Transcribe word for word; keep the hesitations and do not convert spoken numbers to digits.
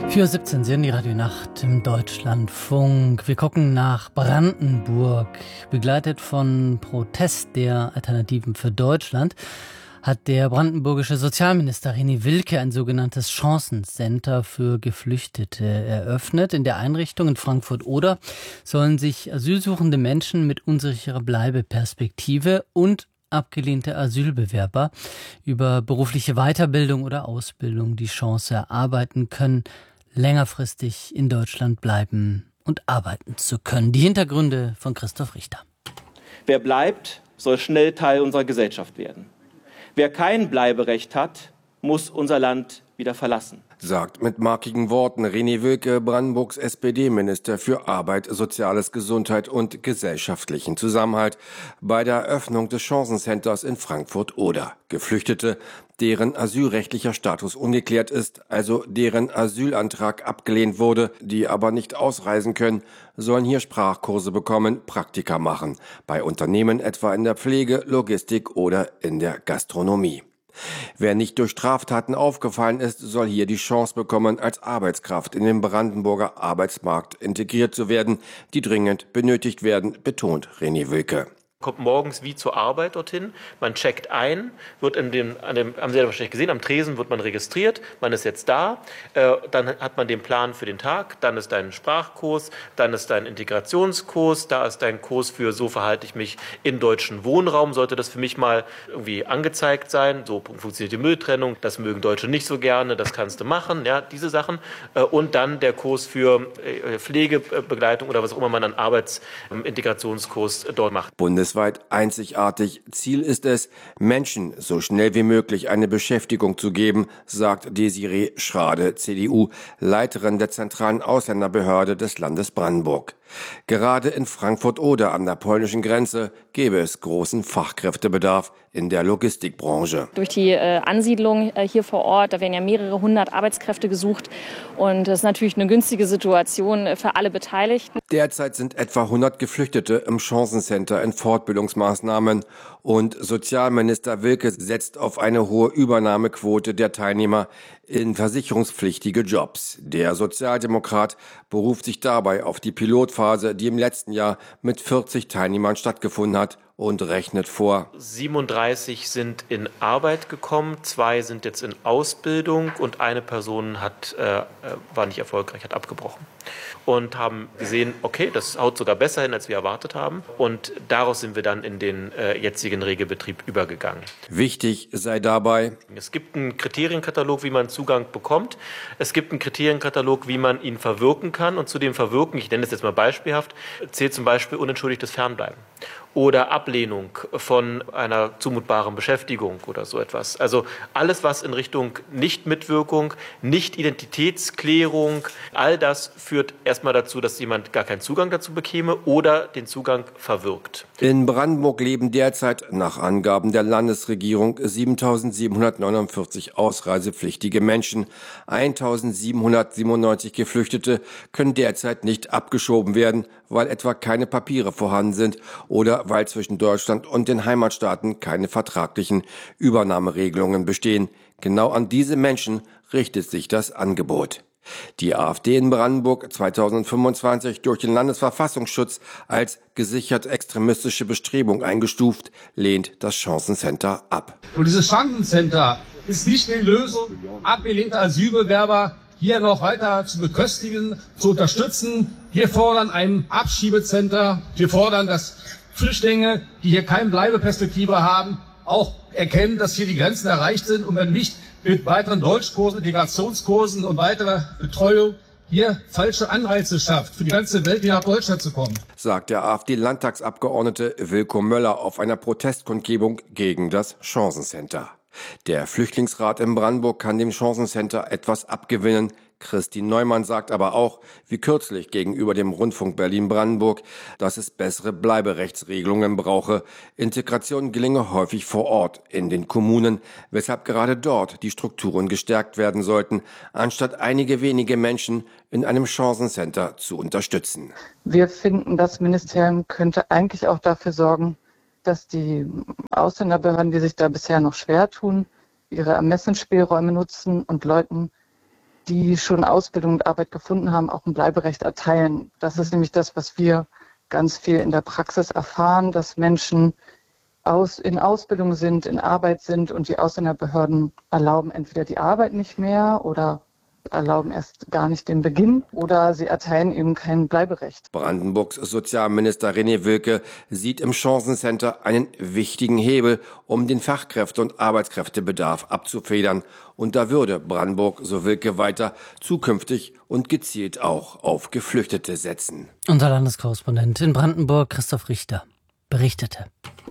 vier Uhr siebzehn, Sie hören die Radionacht im Deutschlandfunk. Wir gucken nach Brandenburg. Begleitet von Protest der Alternativen für Deutschland hat der brandenburgische Sozialminister René Wilcke ein sogenanntes Chancencenter für Geflüchtete eröffnet. In der Einrichtung in Frankfurt-Oder sollen sich asylsuchende Menschen mit unsicherer Bleibeperspektive und abgelehnte Asylbewerber über berufliche Weiterbildung oder Ausbildung die Chance erarbeiten können, längerfristig in Deutschland bleiben und arbeiten zu können. Die Hintergründe von Christoph Richter. Wer bleibt, soll schnell Teil unserer Gesellschaft werden. Wer kein Bleiberecht hat, muss unser Land wieder verlassen, sagt mit markigen Worten René Wilcke, Brandenburgs S P D-Minister für Arbeit, Soziales, Gesundheit und gesellschaftlichen Zusammenhalt bei der Eröffnung des Chancencenters in Frankfurt-Oder. Geflüchtete, deren asylrechtlicher Status ungeklärt ist, also deren Asylantrag abgelehnt wurde, die aber nicht ausreisen können, sollen hier Sprachkurse bekommen, Praktika machen, bei Unternehmen etwa in der Pflege, Logistik oder in der Gastronomie. Wer nicht durch Straftaten aufgefallen ist, soll hier die Chance bekommen, als Arbeitskraft in den Brandenburger Arbeitsmarkt integriert zu werden, die dringend benötigt werden, betont René Wilcke. Kommt morgens wie zur Arbeit dorthin, man checkt ein, wird in dem, an dem, haben Sie ja wahrscheinlich gesehen, am Tresen wird man registriert, man ist jetzt da, äh, dann hat man den Plan für den Tag, dann ist dein Sprachkurs, dann ist dein Integrationskurs, da ist dein Kurs für so verhalte ich mich im deutschen Wohnraum, sollte das für mich mal irgendwie angezeigt sein, so funktioniert die Mülltrennung, das mögen Deutsche nicht so gerne, das kannst du machen, ja, diese Sachen äh, und dann der Kurs für äh, Pflegebegleitung oder was auch immer man an Arbeitsintegrationskurs äh, dort macht. Bundesweit einzigartig. Ziel ist es, Menschen so schnell wie möglich eine Beschäftigung zu geben, sagt Desiree Schrade, C D U, Leiterin der zentralen Ausländerbehörde des Landes Brandenburg. Gerade in Frankfurt-Oder an der polnischen Grenze gäbe es großen Fachkräftebedarf in der Logistikbranche. Durch die äh, Ansiedlung äh, hier vor Ort, da werden ja mehrere hundert Arbeitskräfte gesucht und das ist natürlich eine günstige Situation äh, für alle Beteiligten. Derzeit sind etwa hundert Geflüchtete im Chancencenter in Fortbildungsmaßnahmen und Sozialminister Wilcke setzt auf eine hohe Übernahmequote der Teilnehmer in versicherungspflichtige Jobs. Der Sozialdemokrat beruft sich dabei auf die Pilotphase, die im letzten Jahr mit vierzig Teilnehmern stattgefunden hat und rechnet vor. siebenunddreißig sind in Arbeit gekommen, zwei sind jetzt in Ausbildung und eine Person hat, äh, war nicht erfolgreich, hat abgebrochen. Und haben gesehen, okay, das haut sogar besser hin, als wir erwartet haben. Und daraus sind wir dann in den äh, jetzigen Regelbetrieb übergegangen. Wichtig sei dabei: Es gibt einen Kriterienkatalog, wie man Zugang bekommt. Es gibt einen Kriterienkatalog, wie man ihn verwirken kann. Und zu dem Verwirken, ich nenne es jetzt mal beispielhaft, zählt zum Beispiel unentschuldigtes Fernbleiben oder Ablehnung von einer zumutbaren Beschäftigung oder so etwas. Also alles, was in Richtung Nichtmitwirkung, Nicht-Identitätsklärung, all das führt erstmal dazu, dass jemand gar keinen Zugang dazu bekäme oder den Zugang verwirkt. In Brandenburg leben derzeit nach Angaben der Landesregierung siebentausendsiebenhundertneunundvierzig ausreisepflichtige Menschen. eintausendsiebenhundertsiebenundneunzig Geflüchtete können derzeit nicht abgeschoben werden, weil etwa keine Papiere vorhanden sind oder weil zwischen Deutschland und den Heimatstaaten keine vertraglichen Übernahmeregelungen bestehen. Genau an diese Menschen richtet sich das Angebot. Die AfD in Brandenburg zweitausendfünfundzwanzig durch den Landesverfassungsschutz als gesichert extremistische Bestrebung eingestuft, lehnt das Chancencenter ab. Und dieses Chancencenter ist nicht die Lösung, abgelehnte Asylbewerber hier noch weiter zu beköstigen, zu unterstützen. Wir fordern ein Abschiebecenter. Wir fordern, dass Flüchtlinge, die hier keine Bleibeperspektive haben, auch erkennen, dass hier die Grenzen erreicht sind und wenn nicht mit weiteren Deutschkursen, Integrationskursen und weiterer Betreuung hier falsche Anreize schafft, für die ganze Welt wieder nach Deutschland zu kommen, sagt der AfD-Landtagsabgeordnete Wilko Möller auf einer Protestkundgebung gegen das Chancencenter. Der Flüchtlingsrat in Brandenburg kann dem Chancencenter etwas abgewinnen. Christine Neumann sagt aber auch, wie kürzlich gegenüber dem Rundfunk Berlin-Brandenburg, dass es bessere Bleiberechtsregelungen brauche. Integration gelinge häufig vor Ort in den Kommunen, weshalb gerade dort die Strukturen gestärkt werden sollten, anstatt einige wenige Menschen in einem Chancencenter zu unterstützen. Wir finden, das Ministerium könnte eigentlich auch dafür sorgen, dass die Ausländerbehörden, die sich da bisher noch schwer tun, ihre Ermessensspielräume nutzen und Leuten die schon Ausbildung und Arbeit gefunden haben, auch ein Bleiberecht erteilen. Das ist nämlich das, was wir ganz viel in der Praxis erfahren, dass Menschen aus, in Ausbildung sind, in Arbeit sind und die Ausländerbehörden erlauben entweder die Arbeit nicht mehr oder erlauben erst gar nicht den Beginn oder sie erteilen eben kein Bleiberecht. Brandenburgs Sozialminister René Wilke sieht im Chancencenter einen wichtigen Hebel, um den Fachkräfte- und Arbeitskräftebedarf abzufedern. Und da würde Brandenburg, so Wilke weiter, zukünftig und gezielt auch auf Geflüchtete setzen. Unser Landeskorrespondent in Brandenburg, Christoph Richter, berichtete.